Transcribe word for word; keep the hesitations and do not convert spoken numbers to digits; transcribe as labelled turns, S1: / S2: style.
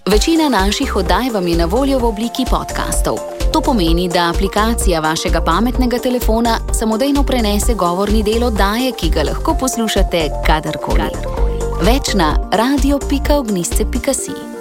S1: Večina naših oddaj vam je na voljo v obliki podcastov. To pomeni, da aplikacija vašega pametnega telefona samodejno prenese govorni del oddaje, ki ga lahko poslušate kadarkoli. Več na radio pika ognjisce pika si.